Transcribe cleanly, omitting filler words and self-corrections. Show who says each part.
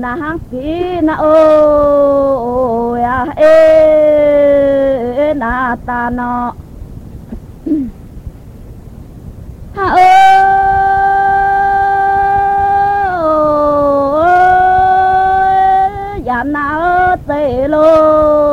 Speaker 1: na hang pi na o ya e na ta no ha ơi ya na tê lô